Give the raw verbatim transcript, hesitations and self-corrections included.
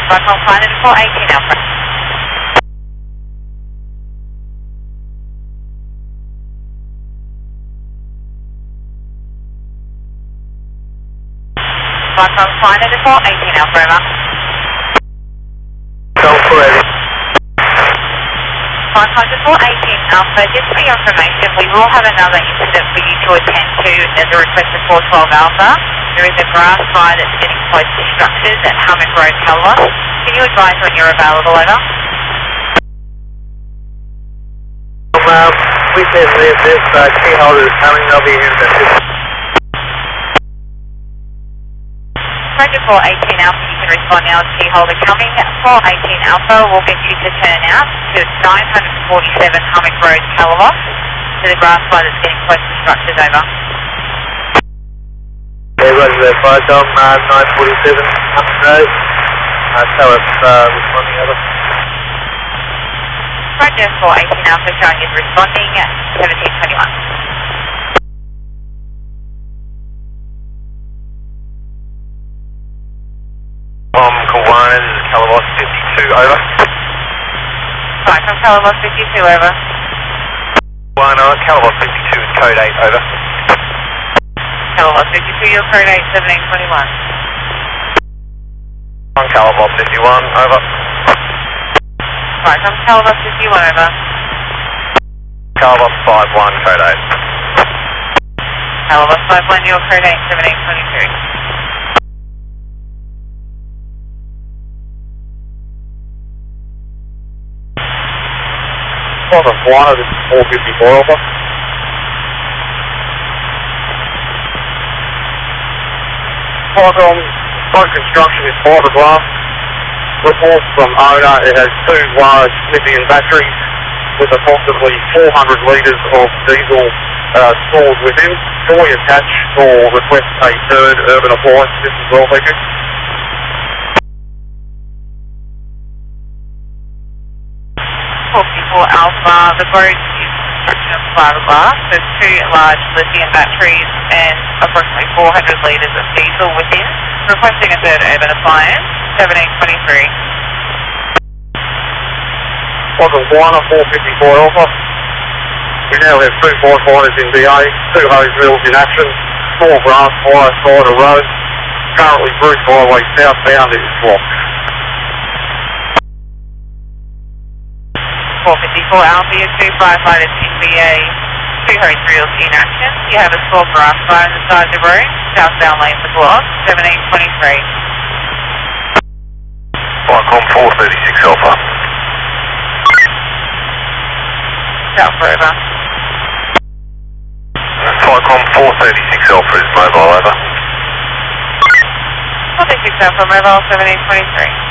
Viacom flight four eighteen Alpha. Viacom flight four eighteen Alpha, over. Golf ready. Viacom four eighteen Alpha, just for your information, we will have another incident for you to attend to as a request for four twelve Alpha. There is a grass fire that's getting close to structures at Hammock Road, Calabosh. Can you advise when you're available, over? Um, we said there's this uh, key holder is coming, they'll be here in a bit. Roger four eighteen Alpha, you can respond now as key holder coming. four eighteen Alpha will get you to turn out to nine forty-seven Hammock Road, Calabosh, to the grass fire that's getting close to structures, over. Yeah, roger that, Viacom, uh, nine forty-seven Hammock Road. Uh, tell us, uh, responding over. Roger four eighteen Alpha, showing is responding at seventeen twenty-one. Um, Kiwana, this is Calabosh fifty-two, over. Right, from Calabosh fifty-two, over. Kiwana, Calabosh fifty-two is code eight, over. Calabosh fifty-two, your code eight seventeen twenty-one. On Calabosh fifty-one, over. Right, from Calabosh fifty-one, over. Calabosh five one, code eight. Calabosh five one, your code eight seventeen twenty-two. On the Kiwana, this is four fifty-four, over. Viacom, site construction is fiberglass. Report from owner, it has two large lithium batteries with approximately four hundred litres of diesel uh, stored within. Can we attach or request a third urban appliance to this as well, thank you? four fifty-four Alpha, the road is construction of fiberglass. There's two large lithium batteries and approximately four hundred litres of diesel within. Requesting a third urban appliance, seventeen twenty-three. Welcome, Kiwana, four fifty-four Alpha. We now have two firefighters in B A, two hose mills in action, small grass fire side of road. Currently, Bruce Highway southbound is blocked. four fifty-four Alpha, your two firefighters in B A, two hose reels in action. You have a small grass fire on the side of the road, southbound lanes are blocked, seventeen twenty-three. Viacom four thirty-six Alpha. South over. Viacom four thirty-six Alpha is mobile, over. four thirty-six Alpha, mobile seventeen twenty-three.